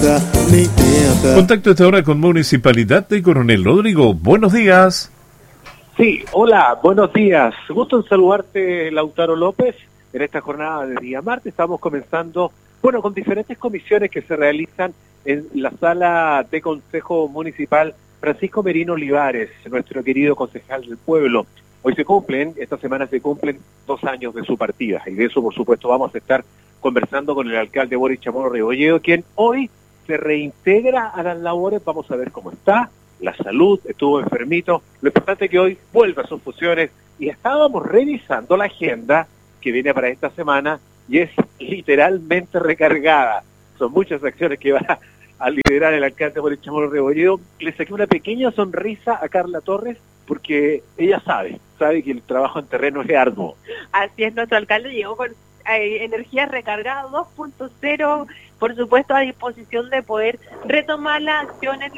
Contacto a esta hora con Municipalidad de Coronel Rodrigo. Buenos días. Sí, hola, buenos días. Gusto en saludarte, Lautaro López. En esta jornada de día martes estamos comenzando, con diferentes comisiones que se realizan en la sala de Consejo Municipal Francisco Merino Olivares, nuestro querido concejal del pueblo. Hoy esta semana se cumplen 2 años de su partida, y de eso, por supuesto, vamos a estar conversando con el alcalde Boris Chamorro Rebolledo, quien hoy se reintegra a las labores. Vamos a ver cómo está, la salud, estuvo enfermito. Lo importante es que hoy vuelva a sus funciones, y estábamos revisando la agenda que viene para esta semana, y es literalmente recargada. Son muchas acciones que va a liderar el alcalde Boris Chamorro Rebolledo. Le saqué una pequeña sonrisa a Carla Torres, porque ella sabe que el trabajo en terreno es arduo. Así es, nuestro alcalde llegó con energía recargada 2.0, por supuesto a disposición de poder retomar las acciones,